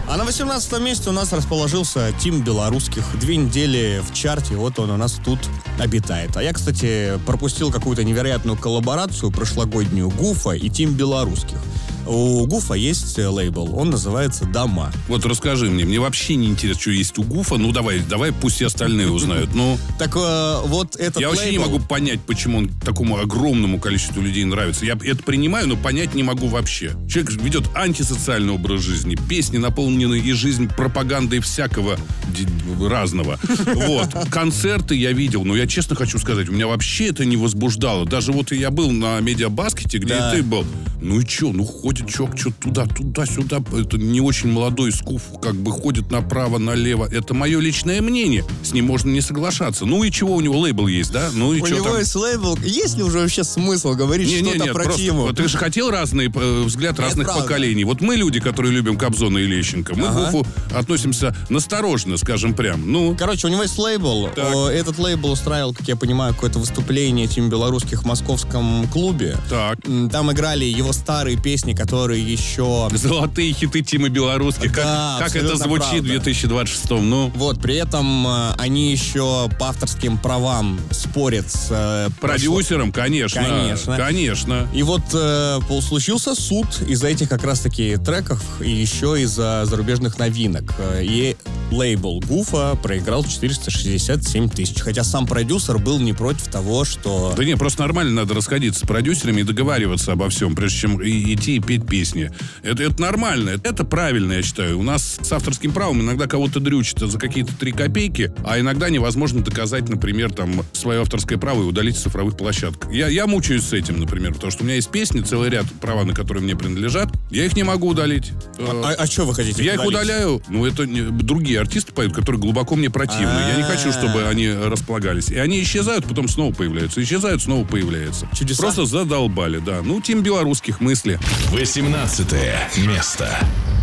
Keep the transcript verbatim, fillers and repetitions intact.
А на восемнадцатом месте у нас расположился Тим Белорусских. Две недели в чарте, вот он у нас тут обитает. А я, кстати, пропустил какую-то невероятную коллаборацию прошлогоднюю Гуфа и Тим Белорусских. У Гуфа есть лейбл, он называется «Дома». Вот расскажи мне, мне вообще не интересно, что есть у Гуфа. Ну, давай, давай, пусть и остальные узнают. Ну, так э, вот этот я лейбл... вообще не могу понять, почему он такому огромному количеству людей нравится. Я это принимаю, но понять не могу вообще. Человек ведет антисоциальный образ жизни, песни наполнены и жизнь пропагандой всякого разного. Вот. Концерты я видел, но я честно хочу сказать, у меня вообще это не возбуждало. Даже вот я был на Медиабаскете, где да. и ты был. Ну и что? Ну ходит человек что-то туда, туда-сюда. Это не очень молодой скуф, как бы ходит направо-налево. Это мое личное мнение. С ним можно не соглашаться. Ну и чего, у него лейбл есть, да? Ну и у что него там? есть лейбл. Есть ли уже вообще смысл говорить не, что-то не, нет, про просто, Тиму? Ты же хотел разный э, взгляд Нет, разных правда. поколений. Вот мы люди, которые любим Кобзона и Лещенко, мы Ага. к Гуфу относимся настороженно, скажем прям. Ну, Короче, у него есть лейбл. Так. О, Этот лейбл устраивал, как я понимаю, какое-то выступление Тим Белорусских в московском клубе. так. М, Там играли его старые песни, которые еще... Золотые хиты Тимы Белорусских. Да, как как это абсолютно звучит правда. в две тысячи двадцать шестом? Ну, Вот, при этом э, они еще по авторским правам спорят с... э, продюсером, конечно. Конечно. Конечно. И вот э, случился суд из-за этих как раз-таки треков и еще из-за зарубежных новинок. Э, И лейбл Гуфа проиграл четыреста шестьдесят семь тысяч. Хотя сам продюсер был не против того, что... Да не, просто нормально надо расходиться с продюсерами и договариваться обо всем, прежде чем и- идти и петь песни. Это, это нормально, это правильно, я считаю. У нас с авторским правом иногда кого-то дрючат за какие-то три копейки, а иногда невозможно доказать, например, там, свое авторское право и удалить с цифровых площадок. Я, я мучаюсь с этим, например, потому что у меня есть песни, целый ряд права, на которые мне принадлежат, я их не могу удалить. А, а что вы хотите? Я их удалить? удаляю, ну, это не- другие артисты поют, которые глубоко мне противны. Я не хочу, чтобы они располагались. И они исчезают, потом снова появляются. Исчезают, снова появляются. Чудеса. Просто задолбали, да. Ну, Тим Белорусских, мысли. восемнадцатое место.